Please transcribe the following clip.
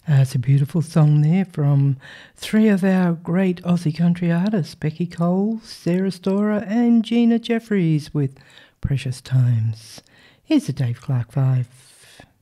It's a beautiful song there from three of our great Aussie country artists, Becky Cole, Sarah Storer and Gina Jeffries with Precious Times. Here's the Dave Clark 5.